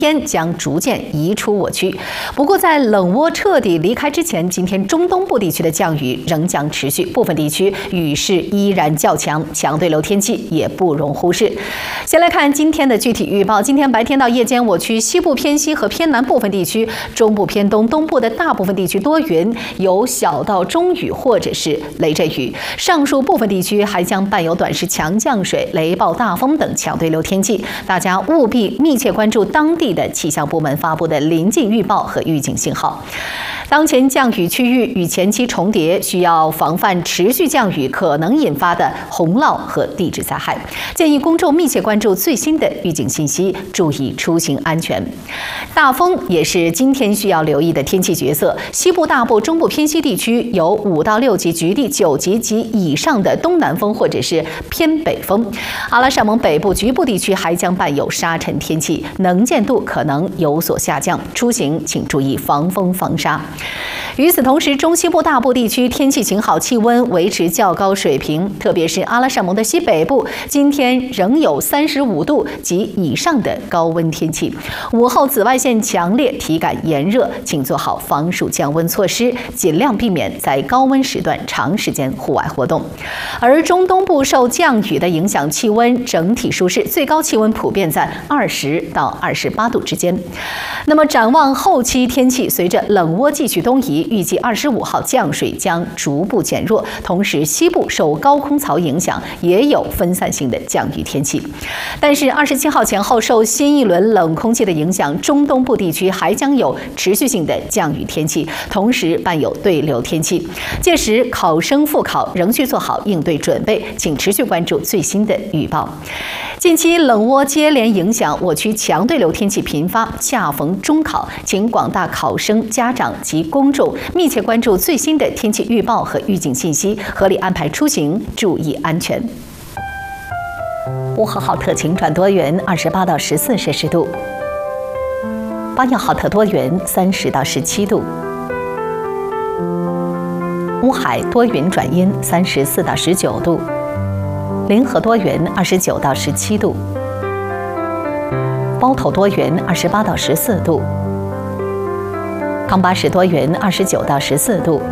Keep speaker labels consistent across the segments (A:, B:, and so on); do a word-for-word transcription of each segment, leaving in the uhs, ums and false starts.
A: 天将逐渐移出我区，不过在冷窝彻底离开之前，今天中东部地区的降雨仍将持续，部分地区雨势依然较强，强对流天气也不容忽视。先来看今天的具体预报：今天白天到夜间，我区西部偏西和偏南部分地区、中部偏东、东部的大部分地区多云，有小到中雨或者是雷阵雨。上述部分地区还将伴有短时强降水、雷暴大风等强对流天气，大家务必密切关注当地的气象部门发布的临近预报和预警信号。当前降雨区域与前期重叠，需要防范持续降雨可能引发的洪涝和地质灾害。建议公众密切关注最新的预警信息，注意出行安全。大风也是今天需要留意的天气角色。西部大部、中部偏西地区有五到六级局地九级及以上的东南风或者是偏北风。阿拉善盟北部局部地区还将伴有沙尘天气，能见度可能有所下降，出行请注意防风防沙。与此同时，中西部大部地区天气晴好，气温维持较高水平，特别是阿拉善盟的西北部，今天仍有三十五度及以上的高温天气。午后紫外线强烈，体感炎热，请做好防暑降温措施，尽量避免在高温时段长时间户外活动。而中东部受降雨的影响，气温整体舒适，最高气温普遍在二十到二十八度之间。那么展望后期天气，随着冷窝继续东移，预计二十五号降水将逐步减弱，同时西部受高空槽影响，也有分散性的降雨天气。但是二十七号前后受新一轮冷空气的影响，中东部地区还将有持续性的降雨天气，同时伴有对流天气。届时考生复考仍需做好应对准备，请持续关注最新的预报。近期冷窝接连影响，我区强对流天气频发，恰逢中考，请广大考生、家长及公众密切关注最新的天气预报和预警信息，合理安排出行，注意安全。呼和浩特晴转多云，二十八到十四摄氏度；巴彦浩特多云，三十到十七度；乌海多云转阴，三十四到十九度；临河多云，二十九到十七度；包头多云，二十八到十四度；康巴什多云，二十九到十四度；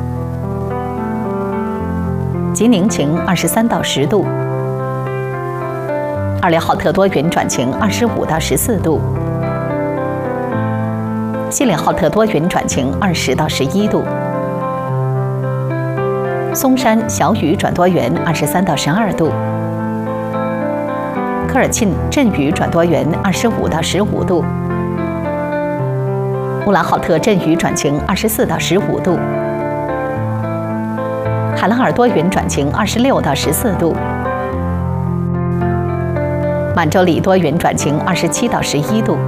A: 吉宁晴，二十三到十度；二列浩特多云转晴，二十五到十四度；锡林浩特多云转晴，二十到十一度；松山小雨转多云，二十三到十二度；科尔沁阵雨转多云，二十五到十五度；乌兰浩特阵雨转晴，二十四到十五度；海拉尔多云转晴，二十六到十四度；满洲里多云转晴，二十七到十一度。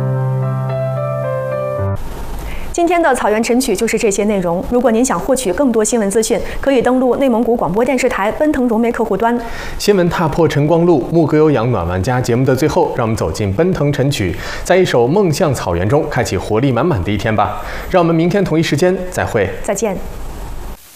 B: 今天的草原晨曲就是这些内容。如果您想获取更多新闻资讯，可以登录内蒙古广播电视台奔腾融媒客户端。
C: 新闻踏破晨光路，牧歌有氧暖玩家节目的最后，让我们走进奔腾晨曲，在一首《梦向草原》中开启活力满满的一天吧。让我们明天同一时间再会，
B: 再见。